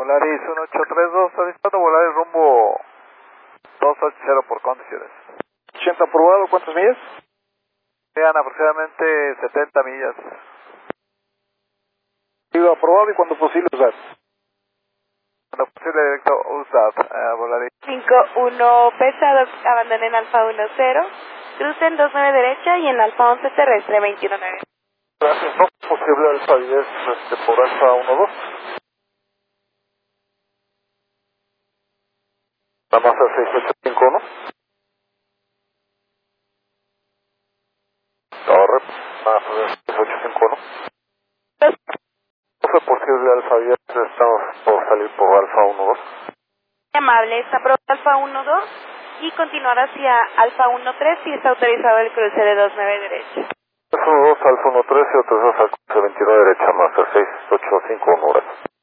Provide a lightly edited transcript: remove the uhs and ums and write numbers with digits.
Volaris 1832, está disparando Volaris rumbo 280 por condiciones. 80 aprobado, ¿cuántas millas? Sean aproximadamente 70 millas. Sido aprobado y cuando posible usar. Cuando posible directo USAT, Volaris. 51 pesado, abandonen Alfa 10, crucen 29 derecha y en Alfa 11 terrestre 219. Gracias, no posible Alfa 10 por Alfa 12. La masa 6851. Torre, masa 6851. No fue posible Alfa 10, estamos por salir por Alfa 12. Amable, está aprobado Alfa 12 y continuar hacia Alfa 13 y está autorizado el cruce de 29 derecha. Es 12, Alfa 13 y otros 2 al cruce 29 derecha, masa 6851 horas.